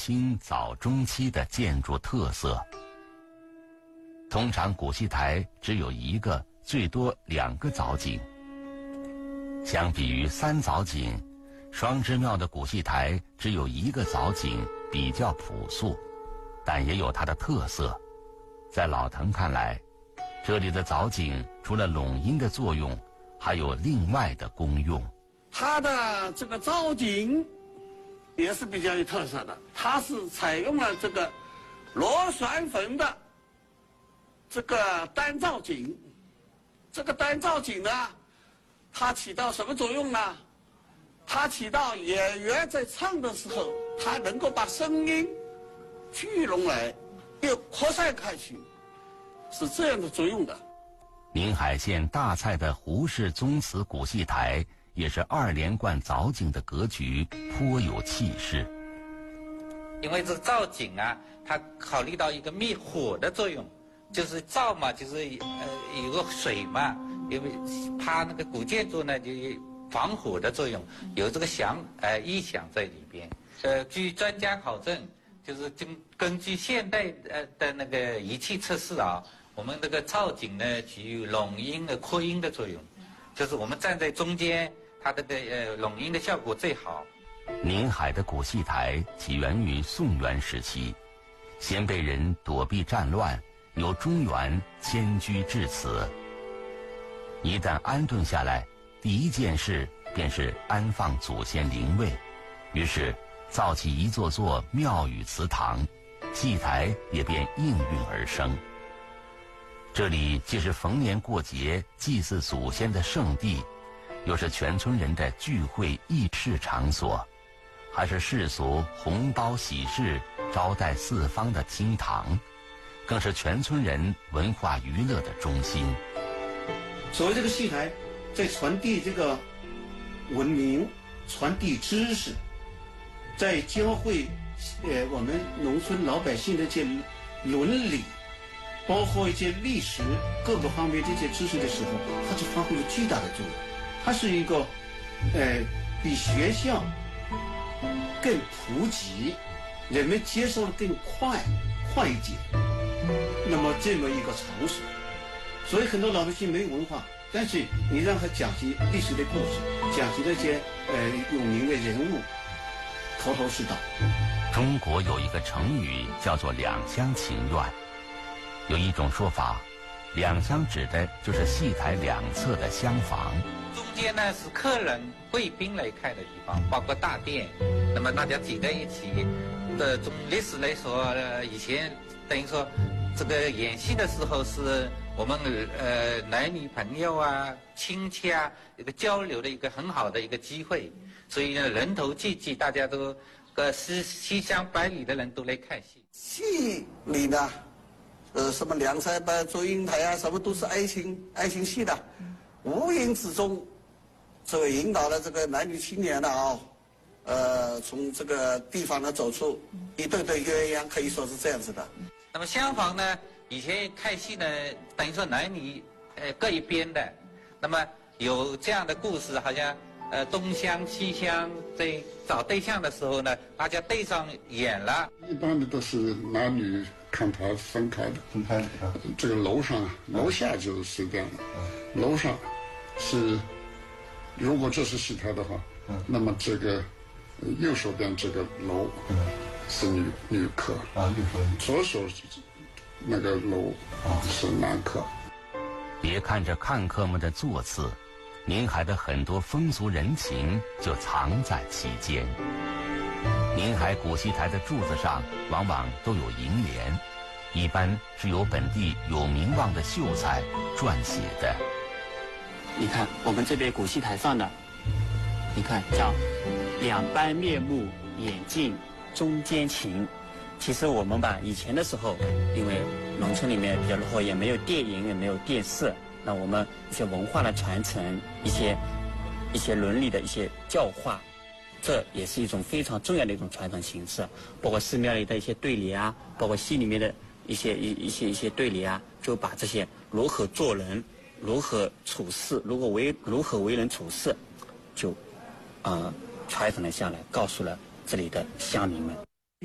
清早中期的建筑特色。通常古戏台只有一个，最多2个藻井。相比于3藻井，双之庙的古戏台只有1个藻井，比较朴素，但也有它的特色。在老滕看来，这里的藻井除了拢音的作用，还有另外的功用。 它的这个藻井也是比较有特色的，它是采用了这个螺旋纹的这个单藻井。这个单藻井呢，它起到什么作用呢？它起到演员在唱的时候，它能够把声音聚拢来，又扩散开去，是这样的作用的。 宁海县大蔡的胡氏宗祠古戏台也是2连贯藻井的格局，颇有气势。 因为这个藻井啊，它考虑到一个灭火的作用，就是藻嘛，就是有个水嘛，因为它那个古建筑呢就有防火的作用，有这个意象在里边。据专家考证，就是根据现代的那个仪器测试啊，我们这个藻井呢具有拢音的扩音的作用，就是我们站在中间，它这个拢音的效果最好。 宁海的古戏台起源于宋元时期，鲜卑人躲避战乱，由中原迁居至此。一旦安顿下来，第一件事便是安放祖先灵位，于是造起一座座庙宇祠堂，戏台也便应运而生。这里既是逢年过节祭祀祖先的圣地，又是全村人的聚会议事场所，还是世俗红包喜事招待四方的厅堂，更是全村人文化娱乐的中心。 所谓这个戏台，在传递这个文明、传递知识，在教会我们农村老百姓的这些伦理，包括一些历史各个方面这些知识的时候，它就发挥了巨大的作用。它是一个比学校更普及，人们接受的更快捷，那么这么一个场所。所以很多老百姓没有文化，但是你让他讲起历史的故事，讲起那些有名的人物，头头是道。 中国有一个成语叫做两厢情愿，有一种说法，两厢指的就是戏台两侧的厢房， 中间呢是客人贵宾来看的地方，包括大殿，那么大家挤在一起的。从历史来说，以前等于说这个演戏的时候是我们男女朋友啊、亲戚啊一个交流的一个很好的一个机会，所以呢人头济济，大家都西厢百里的人都来看戏。 戏里呢，什么梁山伯、祝英台啊，什么都是爱情戏的，无形之中，这个引导了这个男女青年的从这个地方呢走出一对对鸳鸯，可以说是这样子的。 那么厢房呢，以前看戏呢，等于说男女各一边的，那么有这样的故事，好像东厢西厢在找对象的时候呢，大家对上眼了。 一般的都是男女看台分开的，这个楼上楼下就是这样的，楼上是如果这是戏台的话，那么这个右手边这个楼是女客左手那个楼是男客。 别看着看客们的座次，宁海的很多风俗人情就藏在其间。宁海古戏台的柱子上往往都有楹联，一般是由本地有名望的秀才撰写的。 你看我们这边古戏台上的，你看叫两般面目，眼镜中间情。其实我们以前的时候，因为农村里面比较落后，也没有电影，也没有电视，那我们一些文化的传承，一些伦理的一些教化，这也是一种非常重要的一种传承形式。包括寺庙里的一些对联啊，包括戏里面的一些对联啊，就把这些如何做人、如何处事、如何为人处事，就传承了下来，告诉了这里的乡民们。